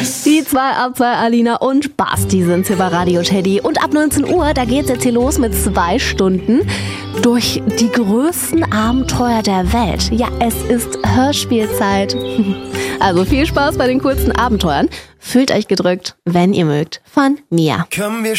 Die 2 Alina und Basti sind hier bei Radio Teddy. Und ab 19 Uhr, da geht's jetzt hier los mit 2 Stunden durch die größten Abenteuer der Welt. Ja, es ist Hörspielzeit. Also viel Spaß bei den coolsten Abenteuern. Fühlt euch gedrückt, wenn ihr mögt, von mir.